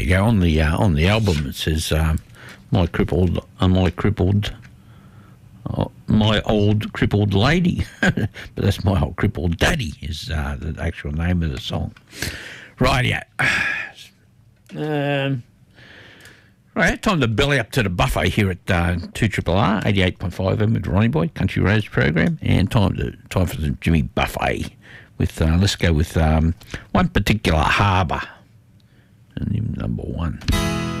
you go. On the album it says my old crippled lady, but that's my old crippled daddy is the actual name of the song. Right, yeah. Right, time to belly up to the buffet here at 2RRR 88.5 FM with Ronnie Boy, Country Roads program, and time for some Jimmy Buffet with let's go with one particular harbour, and number one.